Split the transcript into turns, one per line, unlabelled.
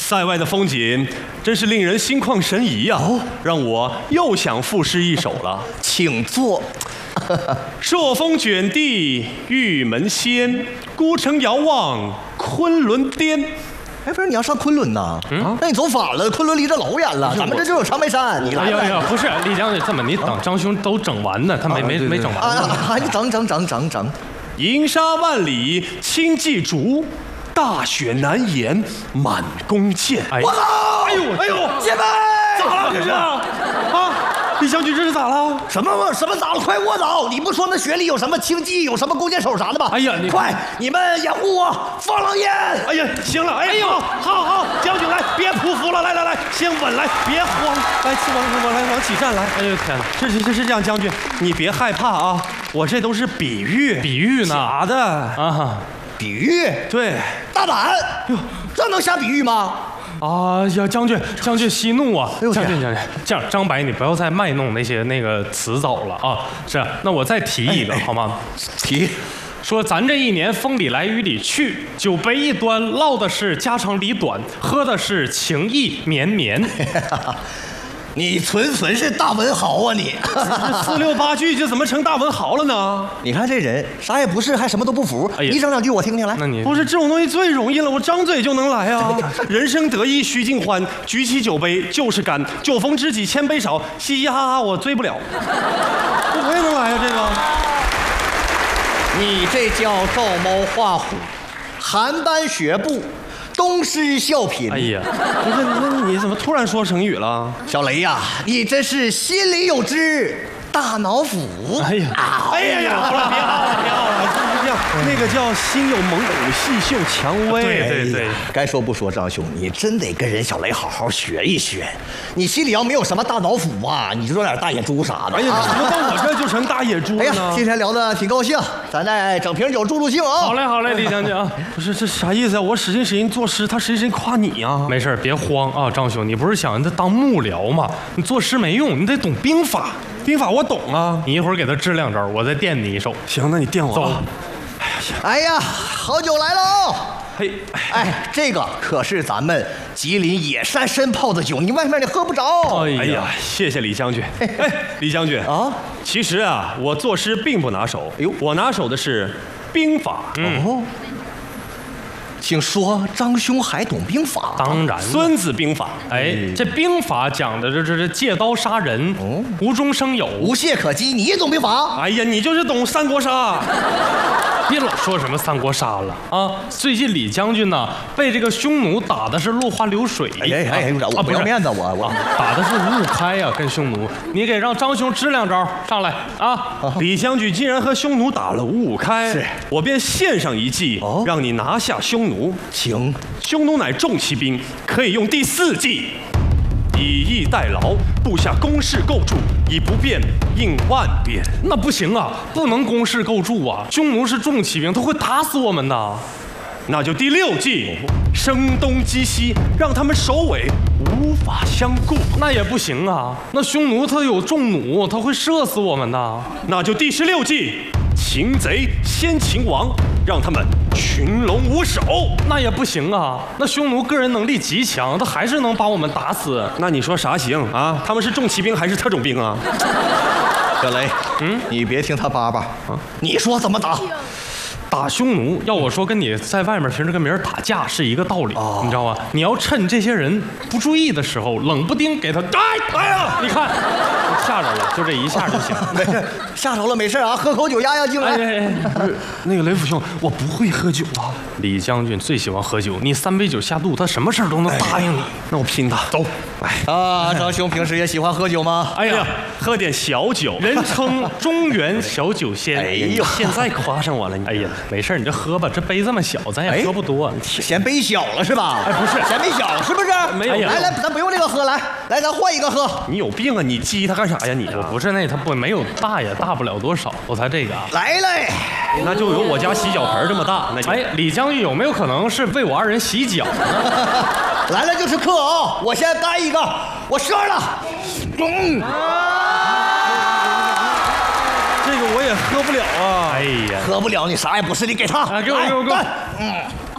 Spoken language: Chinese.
塞外的风景真是令人心旷神怡呀、让我又想赋诗一首了。
请坐。
朔风卷地玉门仙，孤城遥望昆仑巅。
哎，不是你要上昆仑呐？那你走反了，昆仑离这老远了。咱们这就有长白山，你来。
哎呀，不是李将军，这么你等张兄都整完呢，他没整完呢。
你整。
银沙万里轻骑逐，大雪难言满弓箭。
哎
我操！
哎呦，
姐妹，
咋了这是？啊，李将军这是咋了？
什么咋了？快卧倒！你不说那雪里有什么轻骑，有什么弓箭手啥的吗？
哎呀，
快，你们掩护我，放狼烟！
哎呀，行了，哎呦，好，将军来，别匍匐了，来，先稳来，别慌，来，往起站来。
哎呦天哪，
是这样，将军，你别害怕啊，我这都是比喻
呢
假的
啊，
比喻？
对，
大胆！这能下比喻吗？
啊呀，将军息怒啊！
哎呦
将军，这样，张白，你不要再卖弄那个词藻了啊！是，那我再提一个好吗？
提，
说咱这一年风里来雨里去，酒杯一端，唠的是家长里短，喝的是情意绵绵。
你纯是大文豪啊你！
四六八句就怎么成大文豪了呢？
你看这人啥也不是，还什么都不服。
哎呀
你整两句我听听来。
那你
不是这种东西最容易了，我张嘴就能来啊！人生得意须尽欢，举起酒杯就是干。酒逢知己千杯少，嘻嘻哈哈我醉不了。我也能来啊，这个。
你这叫照猫画虎，邯郸学步，东施效颦。
哎呀，
不是，那你怎么突然说成语了？
小雷呀，你这是心里有知，大脑腐。
哎呀，
哎呀，好了，别好了，就是这样。那个叫心有猛虎，细嗅蔷薇。
对，
该说不说，张兄，你真得跟人小雷好好学一学。你心里要没有什么大脑腐啊，你就说点大野猪啥的。
哎呀，怎么到我这就成大野猪了呢？
今天聊得挺高兴，咱再整瓶酒助兴啊。
好嘞，李将军啊。
不是这啥意思啊？我使劲作诗，他使劲夸你啊。
没事，别慌啊，张兄，你不是想当幕僚吗？你作诗没用，你得懂兵法。
兵法我懂啊，
你一会儿给他支两招，我再电你一手。
行，那你电我。
走。
哎呀，好酒来喽！
嘿，
哎，这个可是咱们吉林野山参泡的酒，你外面你喝不着。
哎呀，谢谢李将军。哎，李将军
啊，
其实啊，我作诗并不拿手。哎呦，我拿手的是兵法。
哦。听说张兄还懂兵法？
当然，
孙子兵法。
哎，这兵法讲的这借刀杀人，无中生有，
无懈可击。你也懂兵法？
哎呀，你就是懂三国杀。
别老说什么三国杀了啊！最近李将军呢，被这个匈奴打的是落花流水。
哎，我不要面子，我
打的是五五开呀，跟匈奴。你给让张兄支两招上来啊！
李将军既然和匈奴打了五五开，
是
我便献上一计，让你拿下匈奴。
请，
匈奴乃重骑兵，可以用第4计。以逸待劳，布下工事构筑，以不变应万变。
那不行啊，不能工事构筑啊！匈奴是重骑兵，他会打死我们的。
那就第6计，声东击西，让他们首尾无法相顾。
那也不行啊，那匈奴他有重弩，他会射死我们的。
那就第16计，擒贼先擒王，让他们群龙无首。
那也不行啊，那匈奴个人能力极强，他还是能把我们打死。
那你说啥行啊？他们是重骑兵还是特种兵啊？
小雷，你别听他叭叭啊，你说怎么打？
打匈奴，要我说跟你在外面平时跟别人打架是一个道理，你知道吗？你要趁这些人不注意的时候，冷不丁给他，哎呀，你看吓着了，就这一下就行。
没事，吓着了没事啊，喝口酒压压惊来。
不是那个雷府兄，我不会喝酒啊。
李将军最喜欢喝酒，你3杯酒下肚，他什么事儿都能答应你。
那我拼他，走。
啊，张兄平时也喜欢喝酒吗？
哎呀，喝点小酒，
人称中原小酒仙。
哎呦，现在夸上我了，你。
哎呀，没事，你就喝吧，这杯这么小，咱也喝不多。
嫌杯小了是吧？
哎，不是，
嫌杯小是不是？
没有。
来，咱不用这个喝，来，咱换一个喝。
你有病啊！你激他干啥呀你？
我不是那，他不没有大也大不了多少，我才这个啊。
来嘞，
那就有我家洗脚盆这么大。那
哎，李将军有没有可能是为我2人洗脚呢？
来了就是客啊！我先干一个，我射了。
这个我也喝不了啊！
哎呀，
喝不了你啥也不是，你给他。
给我。